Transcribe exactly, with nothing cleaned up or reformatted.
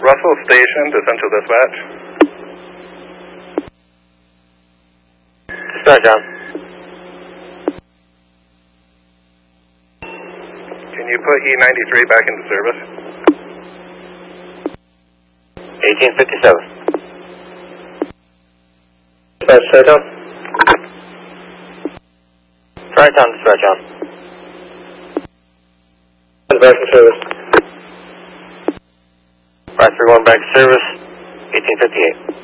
Russell Station to Central Dispatch. Dispatch on. Can you put E ninety-three back into service? eighteen fifty-seven. Dispatch, Tri-Town. Tri-Town, dispatch on. Back in service. five three one back to service, eighteen fifty-eight.